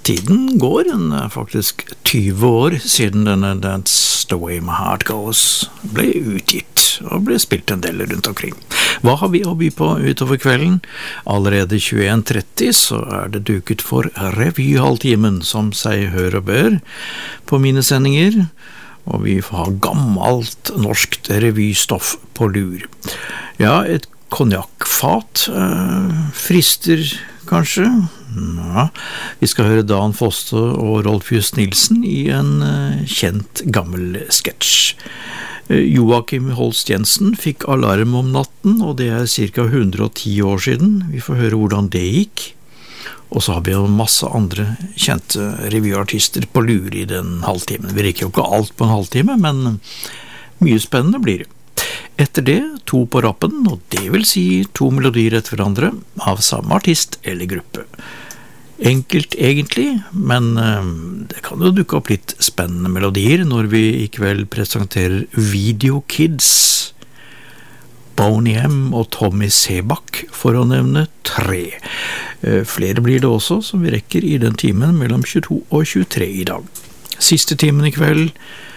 Tiden går, faktisk 20 år siden denne That's the Way My Heart Goes ble utgitt og ble spilt en del rundt omkring. Hva har vi å by på utover kvelden? Allerede 21:30 så det duket for revyhalvtimen, som seg hør og bør, på mine sendinger, og vi får ha gammelt norskt revystoff på lur. Ja, et konjakkfat frister kanskje. Ja, vi skal høre Dan Fosse og Rolf Just Nilsen i en kjent gammel sketsj. Joakim Holst Jensen fikk alarm om natten, og det cirka 110 år siden. Vi får høre hvordan det gikk. Og så har vi jo masse andre kjente revyartister på lur i den halvtimen. Vi rekker jo ikke alt på en halvtime, men mye spennende blir det. Etter det 2 på rappen, og det vil si 2 melodier etter hverandre av samme artist eller gruppe. Enkelt egentlig, men det kan jo dukke opp litt spennende melodier når vi i kveld presenterer Video Kids, Boney M og Tommy Sebak, for å nevne 3. Flere blir det også som vi rekker i den timen mellom 22 og 23 i dag. Siste timen i kveld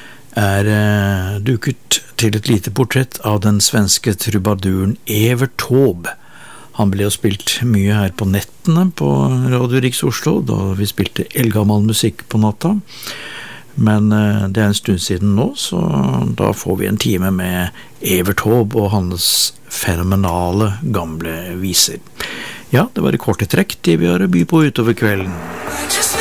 duket til et lite portrett av den svenske trubaduren Evert Taube. Han ble jo spilt mye her på nettene på Radio Riks Oslo, da vi spilte eldgammel musikk på natta. Men det en stund siden nå, så da får vi en time med Evert Taube og hans fenomenale gamle viser. Ja, det var i korte trekk det vi har å by på utover kvelden.